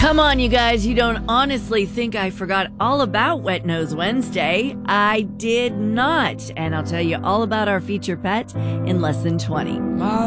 Come on, you guys. You don't honestly think I forgot all about Wet Nose Wednesday? I did not. And I'll tell you all about our feature pet in less than 20.